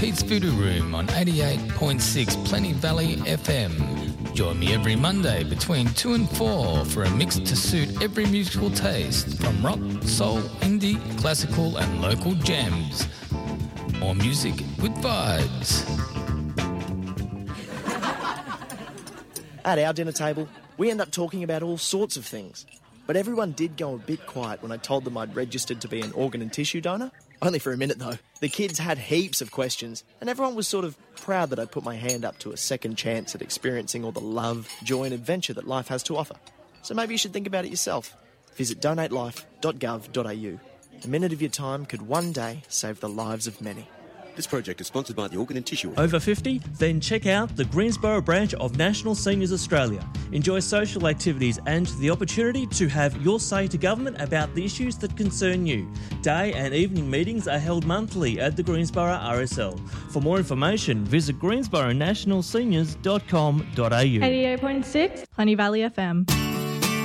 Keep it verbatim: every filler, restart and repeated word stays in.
Pete's Voodoo Room on eighty-eight point six Plenty Valley F M. Join me every Monday between two and four for a mix to suit every musical taste, from rock, soul, indie, classical and local gems. More music with vibes. At our dinner table, we end up talking about all sorts of things. But everyone did go a bit quiet when I told them I'd registered to be an organ and tissue donor. Only for a minute, though. The kids had heaps of questions, and everyone was sort of proud that I put my hand up to a second chance at experiencing all the love, joy and adventure that life has to offer. So maybe you should think about it yourself. Visit donate life dot gov dot a u. A minute of your time could one day save the lives of many. This project is sponsored by the Organ and Tissue. Over fifty? Then check out the Greensborough branch of National Seniors Australia. Enjoy social activities and the opportunity to have your say to government about the issues that concern you. Day and evening meetings are held monthly at the Greensborough R S L. For more information, visit greensborough national seniors dot com dot a u. eighty-eight point six Plenty Valley F M.